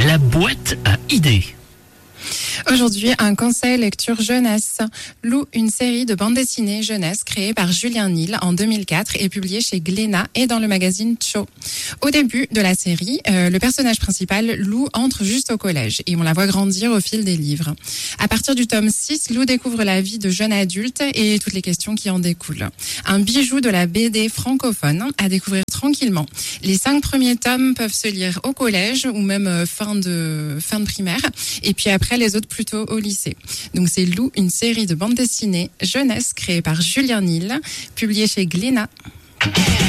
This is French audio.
La boîte à idées. Aujourd'hui, un conseil lecture jeunesse. Lou, une série de bandes dessinées jeunesse créée par Julien Nil en 2004 et publiée chez Glénat et dans le magazine Cho. Au début de la série, le personnage principal, Lou, entre juste au collège et on la voit grandir au fil des livres. À partir du tome 6, Lou découvre la vie de jeune adulte et toutes les questions qui en découlent. Un bijou de la BD francophone à découvrir tranquillement. Les 5 premiers tomes peuvent se lire au collège ou même fin de primaire et puis après les autres plutôt au lycée. Donc c'est Lou, une série de bandes dessinées jeunesse créée par Julien Nil, publiée chez Glénat.